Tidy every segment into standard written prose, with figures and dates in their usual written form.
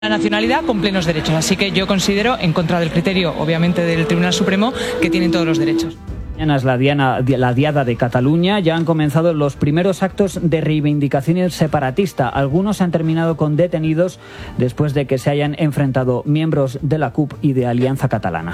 La nacionalidad con plenos derechos, así que yo considero, en contra del criterio, obviamente, del Tribunal Supremo, que tienen todos los derechos. Mañana es la Diada de Cataluña. Ya han comenzado los primeros actos de reivindicación separatista. Algunos han terminado con detenidos después de que se hayan enfrentado miembros de la CUP y de Alianza Catalana.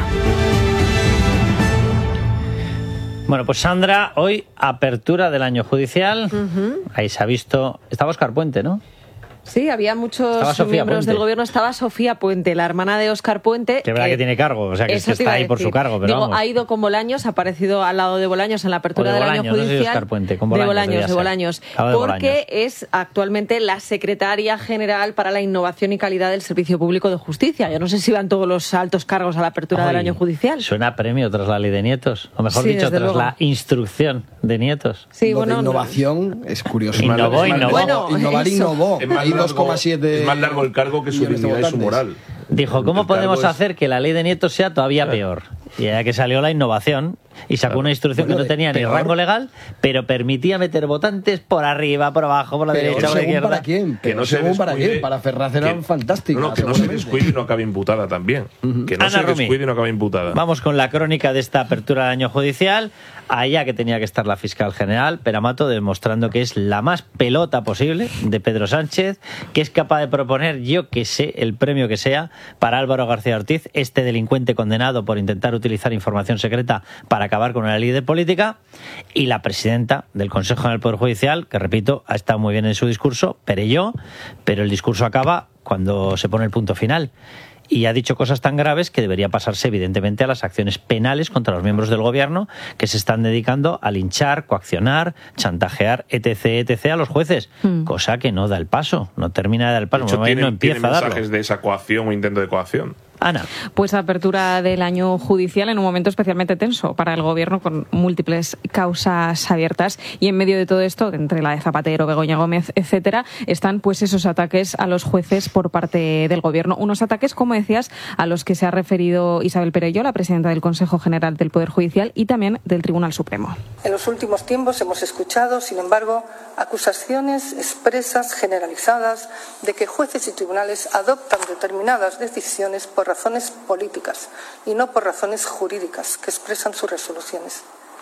Bueno, pues Sandra, hoy apertura del año judicial. Ahí se ha visto... Estaba Óscar Puente, ¿no? Sí, había muchos miembros del gobierno. Estaba Sofía Puente, la hermana de Óscar Puente. Que verdad que tiene cargo, o sea que, es que está ahí por su cargo. Pero vamos. Ha ido con Bolaños, ha aparecido al lado de Bolaños en la apertura del año judicial. No sé si Óscar Puente, con Bolaños, de Bolaños. Porque es actualmente la secretaria general para la innovación y calidad del Servicio Público de Justicia. Yo no sé si van todos los altos cargos a la apertura del año judicial. Suena a premio tras la ley de Nietos, o mejor dicho, tras la instrucción de Nietos. Sí, bueno, de innovación es curioso. Innovó. Innovar innovó. Hay 2,7. Es más largo el cargo que su dignidad y su moral. Dijo, ¿cómo podemos hacer que la ley de Nietos sea todavía peor? Y ya que salió la innovación y sacó una instrucción que no tenía ni rango legal, pero permitía meter votantes por arriba, por abajo, por la derecha, por la izquierda. ¿Para quién? Que no según para quién. Para Ferraz era fantástica. No, que no se descuide y no acabe imputada también. Que no se descuide y no acabe imputada. Vamos con la crónica de esta apertura del año judicial. Allá que tenía que estar la fiscal general, Pera-Mato, demostrando que es la más pelota posible de Pedro Sánchez, que es capaz de proponer, yo que sé, el premio que sea para Álvaro García Ortiz, este delincuente condenado por intentar utilizar información secreta para acabar con una ley de política, y la presidenta del Consejo General del Poder Judicial, que repito, ha estado muy bien en su discurso, pero el discurso acaba cuando se pone el punto final. Y ha dicho cosas tan graves que debería pasarse evidentemente a las acciones penales contra los miembros del gobierno que se están dedicando a linchar, coaccionar, chantajear, etc. a los jueces, cosa que no da el paso, no termina de dar el paso, de hecho, no empieza a darlo. Mensajes de esa coacción o intento de coacción. Ana. Pues apertura del año judicial en un momento especialmente tenso para el gobierno, con múltiples causas abiertas, y en medio de todo esto, entre la de Zapatero, Begoña Gómez, etcétera, están pues esos ataques a los jueces por parte del gobierno. Unos ataques, como decías, a los que se ha referido Isabel Perelló, la presidenta del Consejo General del Poder Judicial y también del Tribunal Supremo. En los últimos tiempos hemos escuchado, sin embargo, acusaciones expresas, generalizadas, de que jueces y tribunales adoptan determinadas decisiones por razones políticas y no por razones jurídicas que expresan sus resoluciones.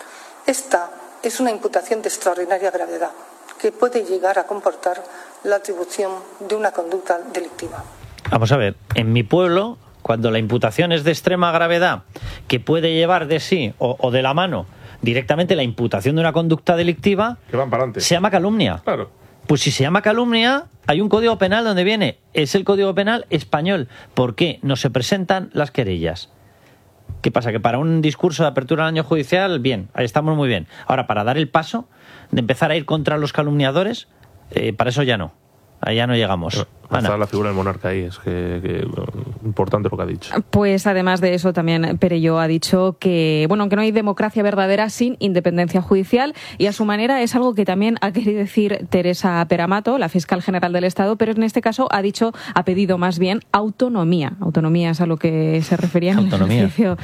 Esta es una imputación de extraordinaria gravedad que puede llegar a comportar la atribución de una conducta delictiva. Vamos a ver, en mi pueblo, cuando la imputación es de extrema gravedad, que puede llevar de sí o de la mano directamente la imputación de una conducta delictiva, que van para adelante, se llama calumnia. Claro. Pues si se llama calumnia, hay un código penal donde viene, es el código penal español. ¿Por qué no se presentan las querellas? ¿Qué pasa? Que para un discurso de apertura del año judicial, bien, ahí estamos muy bien. Ahora, para dar el paso de empezar a ir contra los calumniadores, para eso ya no. Allá no llegamos. Está la figura del monarca ahí, es que importante lo que ha dicho. Pues además de eso, también Perelló ha dicho que, bueno, que no hay democracia verdadera sin independencia judicial, y a su manera es algo que también ha querido decir Teresa Pera-Mato, la fiscal general del Estado, pero en este caso ha pedido más bien autonomía. Autonomía es a lo que se refería en el ejercicio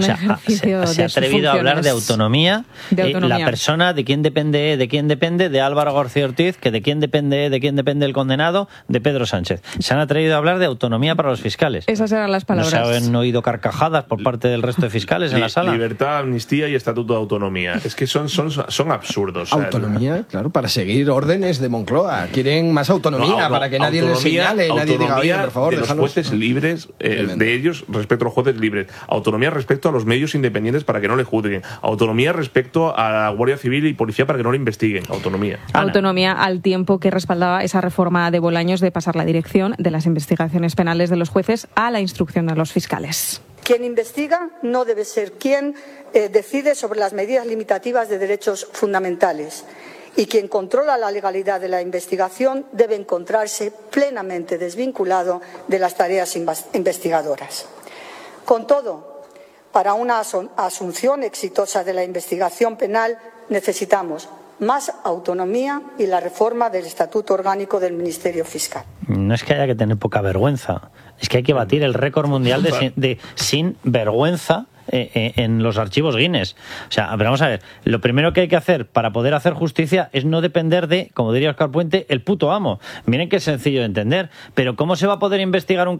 se ha atrevido a hablar de autonomía. La persona de quién depende, de Álvaro García Ortiz, que de quién depende el condenado, de Pedro Sánchez. Se han atrevido a hablar de autonomía para los fiscales. Esas eran las palabras. ¿No se han oído carcajadas por parte del resto de fiscales en la sala? Libertad, amnistía y estatuto de autonomía. Es que son absurdos. Autonomía, claro, para seguir órdenes de Moncloa. Quieren más autonomía para que nadie les señale, nadie diga, oye, por favor, de los jueces libres, de ellos respecto a los jueces libres. Autonomía respecto a los medios independientes para que no le juzguen. Autonomía respecto a la Guardia Civil y Policía para que no le investiguen. Autonomía. Autonomía al tiempo que respaldaba esa reforma de Bolaños de pasar la dirección de las investigaciones penales de los jueces a la instrucción de los fiscales. Quien investiga no debe ser quien decide sobre las medidas limitativas de derechos fundamentales, y quien controla la legalidad de la investigación debe encontrarse plenamente desvinculado de las tareas investigadoras. Con todo, para una asunción exitosa de la investigación penal necesitamos más autonomía y la reforma del Estatuto Orgánico del Ministerio Fiscal. No es que haya que tener poca vergüenza, es que hay que batir el récord mundial de sin vergüenza en los archivos Guinness. O sea, pero vamos a ver, lo primero que hay que hacer para poder hacer justicia es no depender de, como diría Óscar Puente, el puto amo. Miren que es sencillo de entender, pero ¿cómo se va a poder investigar un